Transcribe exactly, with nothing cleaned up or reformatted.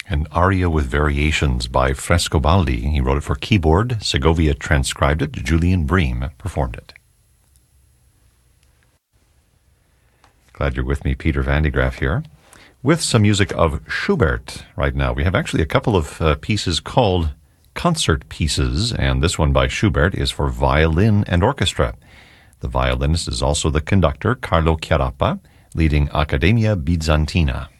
An aria with variations by Frescobaldi. He wrote it for keyboard. Segovia transcribed it. Julian Bream performed it. Glad you're with me, Peter Van de Graaff here, with some music of Schubert right now. We have actually a couple of uh, pieces called concert pieces, and this one by Schubert is for violin and orchestra. The violinist is also the conductor, Carlo Chiarappa, leading Accademia Bizantina.